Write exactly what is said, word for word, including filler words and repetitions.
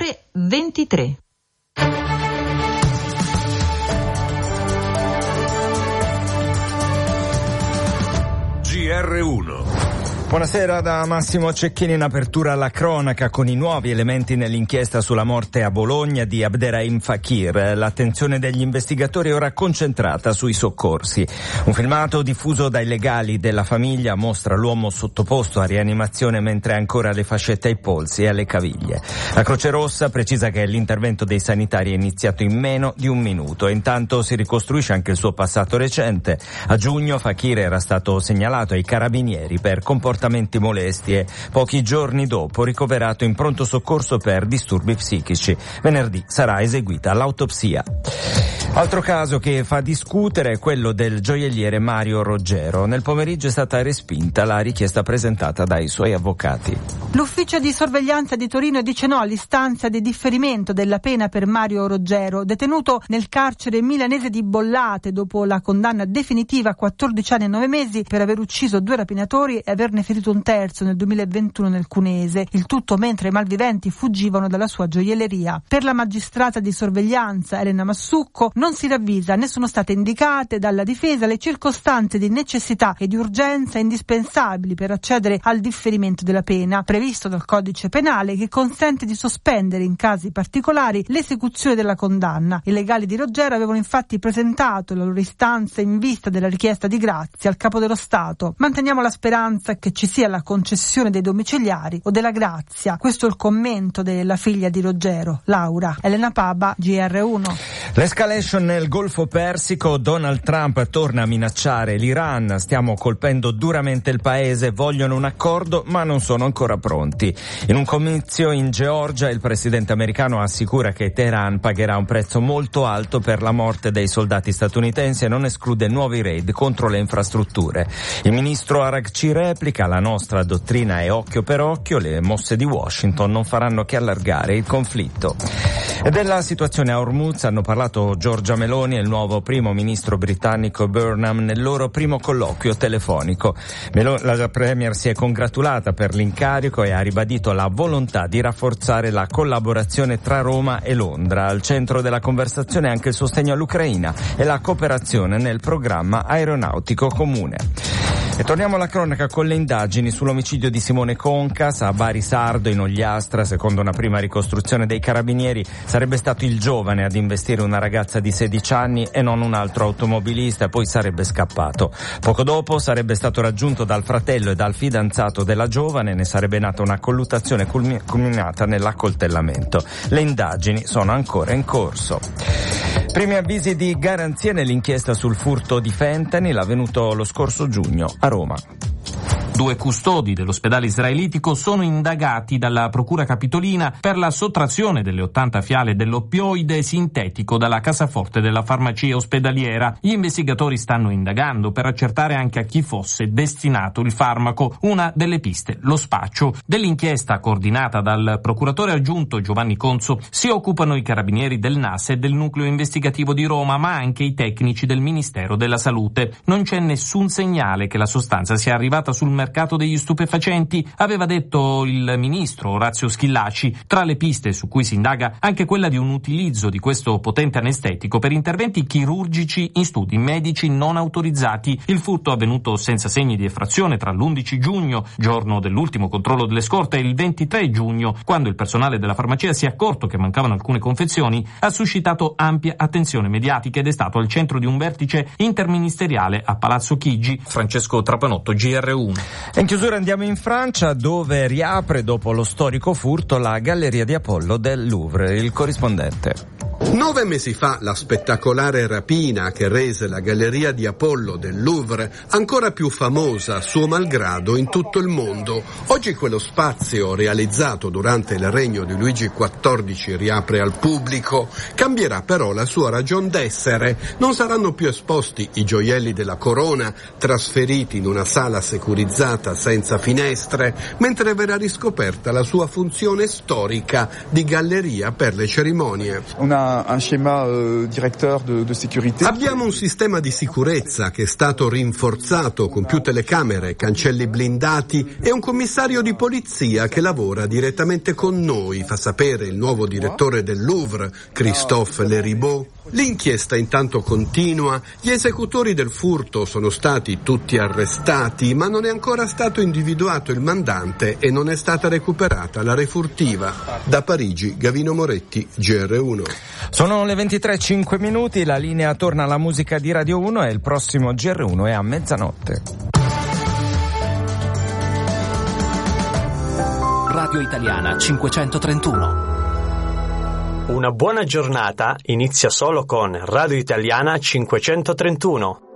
ore ventitré. G R uno. Buonasera da Massimo Cecchini, in apertura alla cronaca con i nuovi elementi nell'inchiesta sulla morte a Bologna di Abderrahim Fakir. L'attenzione degli investigatori è ora concentrata sui soccorsi. Un filmato diffuso dai legali della famiglia mostra l'uomo sottoposto a rianimazione mentre ha ancora le fascette ai polsi e alle caviglie. La Croce Rossa precisa che l'intervento dei sanitari è iniziato in meno di un minuto e intanto si ricostruisce anche il suo passato recente. A giugno Fakir era stato segnalato ai carabinieri per comportamenti molesti e pochi giorni dopo ricoverato in pronto soccorso per disturbi psichici. Venerdì sarà eseguita l'autopsia. Altro caso che fa discutere è quello del gioielliere Mario Roggero. Nel pomeriggio è stata respinta la richiesta presentata dai suoi avvocati. L'ufficio di sorveglianza di Torino dice no all'istanza di differimento della pena per Mario Roggero, detenuto nel carcere milanese di Bollate dopo la condanna definitiva a quattordici anni e nove mesi per aver ucciso due rapinatori e averne ferito un terzo nel duemilaventuno nel Cunese. Il tutto mentre i malviventi fuggivano dalla sua gioielleria. Per la magistrata di sorveglianza Elena Massucco non si ravvisa né sono state indicate dalla difesa le circostanze di necessità e di urgenza indispensabili per accedere al differimento della pena, previsto dal codice penale che consente di sospendere in casi particolari l'esecuzione della condanna. I legali di Roggero avevano infatti presentato la loro istanza in vista della richiesta di grazia al Capo dello Stato. Manteniamo la speranza che ci sia la concessione dei domiciliari o della grazia. Questo è il commento della figlia di Roggero, Laura. Elena Paba, G R uno. L'escalation nel Golfo Persico, Donald Trump torna a minacciare l'Iran. Stiamo colpendo duramente il paese, vogliono un accordo ma non sono ancora pronti. In un comizio in Georgia il presidente americano assicura che Teheran pagherà un prezzo molto alto per la morte dei soldati statunitensi e non esclude nuovi raid contro le infrastrutture. Il ministro Araghchi replica: la nostra dottrina è occhio per occhio, le mosse di Washington non faranno che allargare il conflitto. E della situazione a Hormuz hanno parlato Giorgia Meloni e il nuovo primo ministro britannico Burnham nel loro primo colloquio telefonico. Meloni, la premier si è congratulata per l'incarico e ha ribadito la volontà di rafforzare la collaborazione tra Roma e Londra. Al centro della conversazione anche il sostegno all'Ucraina e la cooperazione nel programma aeronautico comune. E torniamo alla cronaca con le indagini sull'omicidio di Simone Concas a Bari Sardo in Ogliastra. Secondo una prima ricostruzione dei carabinieri sarebbe stato il giovane ad investire una ragazza di sedici anni e non un altro automobilista e poi sarebbe scappato. Poco dopo sarebbe stato raggiunto dal fratello e dal fidanzato della giovane e ne sarebbe nata una colluttazione culminata nell'accoltellamento. Le indagini sono ancora in corso. Primi avvisi di garanzia nell'inchiesta sul furto di fentanyl avvenuto lo scorso giugno a Roma. Due custodi dell'ospedale israelitico sono indagati dalla Procura Capitolina per la sottrazione delle ottanta fiale dell'oppioide sintetico dalla cassaforte della farmacia ospedaliera. Gli investigatori stanno indagando per accertare anche a chi fosse destinato il farmaco. Una delle piste, lo spaccio. Dell'inchiesta coordinata dal procuratore aggiunto Giovanni Conzo si occupano i carabinieri del N A S e del nucleo investigativo di Roma, ma anche i tecnici del Ministero della Salute. Non c'è nessun segnale che la sostanza sia arrivata sul mercato degli stupefacenti, aveva detto il ministro Orazio Schillaci. Tra le piste su cui si indaga anche quella di un utilizzo di questo potente anestetico per interventi chirurgici in studi medici non autorizzati. Il furto avvenuto senza segni di effrazione tra l'undici giugno, giorno dell'ultimo controllo delle scorte, e il ventitré giugno, quando il personale della farmacia si è accorto che mancavano alcune confezioni, ha suscitato ampia attenzione mediatica ed è stato al centro di un vertice interministeriale a Palazzo Chigi. Francesco Trapanotto, G R uno. In chiusura andiamo in Francia, dove riapre dopo lo storico furto la Galleria di Apollo del Louvre. Il corrispondente. Nove mesi fa la spettacolare rapina che rese la Galleria di Apollo del Louvre ancora più famosa, suo malgrado, in tutto il mondo. Oggi quello spazio, realizzato durante il regno di Luigi quattordici, riapre al pubblico. Cambierà però la sua ragion d'essere. Non saranno più esposti i gioielli della corona, trasferiti in una sala securizzata senza finestre, mentre verrà riscoperta la sua funzione storica di galleria per le cerimonie. Una un, un schéma euh, directeur de, de sécurité. Abbiamo un sistema di sicurezza che è stato rinforzato con più telecamere, cancelli blindati e un commissario di polizia che lavora direttamente con noi, fa sapere il nuovo direttore del Louvre, Christophe Leribaud. L'inchiesta intanto continua, gli esecutori del furto sono stati tutti arrestati, ma non è ancora stato individuato il mandante e non è stata recuperata la refurtiva. Da Parigi, Gavino Moretti, G R uno. Sono le ventitré e cinque minuti, la linea torna alla musica di Radio uno e il prossimo G R uno è a mezzanotte. Radio Italiana cinquecentotrentuno. Una buona giornata inizia solo con Radio Italiana cinquecentotrentuno.